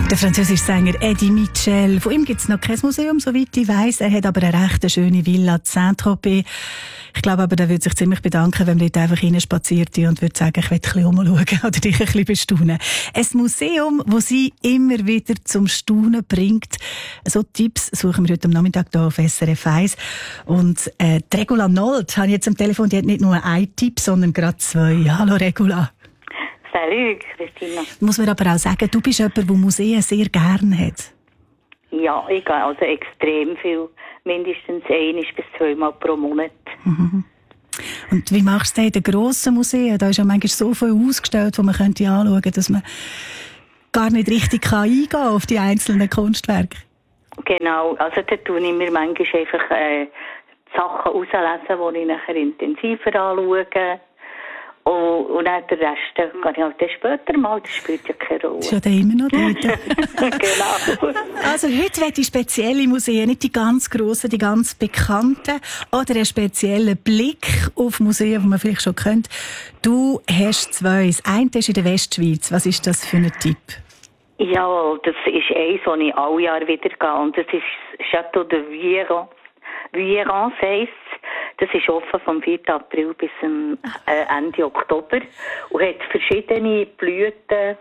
Der französische Sänger Eddie Mitchell. Von ihm gibt es noch kein Museum, soweit ich weiss. Er hat aber eine recht schöne Villa in Saint-Tropez. Ich glaube aber, der würde sich ziemlich bedanken, wenn man dort einfach reinspaziert und würde sagen, ich will ein bisschen umschauen oder dich ein bisschen bestaunen. Ein Museum, das sie immer wieder zum Staunen bringt. So Tipps suchen wir heute am Nachmittag hier auf SRF 1. Und die Regula Nold habe ich jetzt am Telefon, die hat nicht nur einen Tipp, sondern gerade zwei. Hallo Regula. Salut, Christina. Muss man aber auch sagen, du bist jemand, der Museen sehr gerne hat. Ja, ich gehe also extrem viel. Mindestens 1 bis 2 Mal pro Monat. Mhm. Und wie machst du das in den grossen Museen? Da ist ja manchmal so viel ausgestellt, wo man könnte anschauen könnte, dass man gar nicht richtig eingehen kann auf die einzelnen Kunstwerke. Genau, also da tue ich mir manchmal einfach Sachen auslesen, die ich nachher intensiver anschaue. Und dann den Rest kann ich halt später mal, das spielt ja keine Rolle. Das ist ja dann immer noch dort. Genau. Also heute will ich spezielle Museen, nicht die ganz grossen, die ganz bekannten, oder einen speziellen Blick auf Museen, die man vielleicht schon kennt. Du hast zwei. Das eine ist in der Westschweiz. Was ist das für ein Tipp? Ja, das ist eins, das ich alle Jahre wieder gehe. Und das ist Château de Vuillerans. Vuillerans heisst. Das ist offen vom 4. April bis Ende Oktober und hat verschiedene Blütenphasen.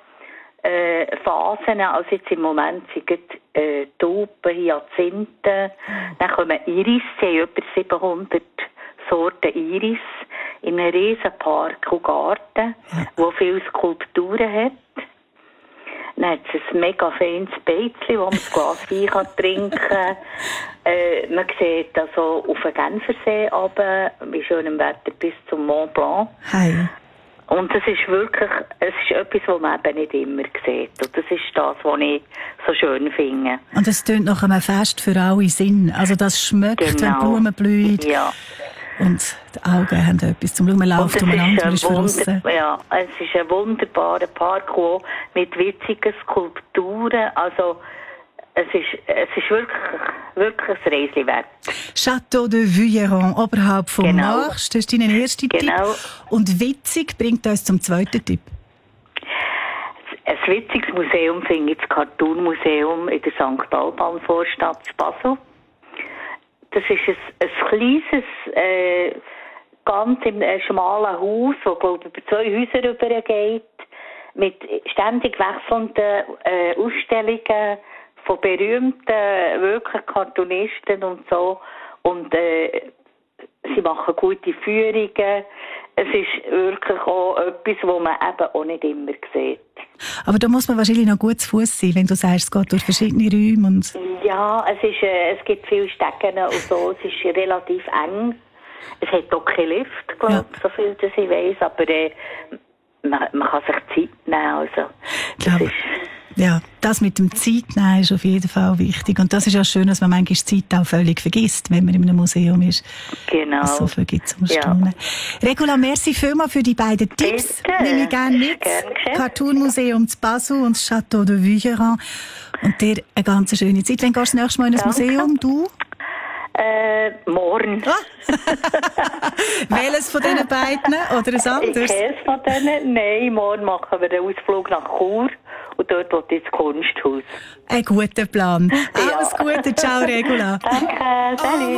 Also jetzt im Moment sind Tulpen, Hyazinthen, dann kommen Iris, sie haben über 700 Sorten Iris in einem riesen Park und Garten, wo viele Skulpturen hat. Dann hat es ein mega feines Beizli, wo man das Glas Wein trinken kann. Man sieht also auf den Genfersee runter, bei schönem Wetter bis zum Mont Blanc. Hey. Und es ist wirklich, es ist etwas, was man eben nicht immer sieht. Und das ist das, was ich so schön finde. Und es tönt nach einem Fest für alle Sinn. Also das schmeckt, genau. Wenn Blumen blühen. Ja. Und die Augen haben etwas zum Schauen. Man läuft umeinander, man ist draussen. Ja, es ist ein wunderbarer Park mit witzigen Skulpturen. Also, es ist wirklich ein Reisli wert. Château de Vuillerans, oberhalb vom Marsch. Das ist dein erster Tipp. Und witzig bringt uns zum zweiten Tipp. Ein witziges Museum finde ich das Cartoon-Museum in der St. Alban Vorstadt in Basel. Das ist ein kleines, ganz im schmalen Haus, das, glaube ich, über 2 Häuser rübergeht, mit ständig wechselnden Ausstellungen von berühmten, wirklich Cartoonisten und so. Und sie machen gute Führungen. Es ist wirklich auch etwas, was man eben auch nicht immer sieht. Aber da muss man wahrscheinlich noch gut zu Fuß sein, wenn du sagst, es geht durch verschiedene Räume. Und ja, es gibt viele Stecken und so. Es ist relativ eng. Es hat auch keinen Lift, glaube ich, so viel, dass ich weiss. Aber man kann sich Zeit nehmen. Also, das mit dem Zeitnehmen ist auf jeden Fall wichtig. Und das ist auch schön, dass man manchmal die Zeit auch völlig vergisst, wenn man in einem Museum ist. Genau. So viel gibt es zum Staunen. Regula, merci vielmals für die beiden Tipps. Nehme ich gerne mit. Cartoon-Museum zu Basel und das Château de Vuillerans. Und dir eine ganz schöne Zeit. Wann gehst du das nächste Mal in ein Museum? Du? Morgen. Welches von diesen beiden? Oder ein anderes? Keines von denen. Nein, morgen machen wir einen Ausflug nach Chur. Und dort will ich ins Kunsthaus. Ein guter Plan. Alles Gute. Ciao, Regula. Danke. Salut.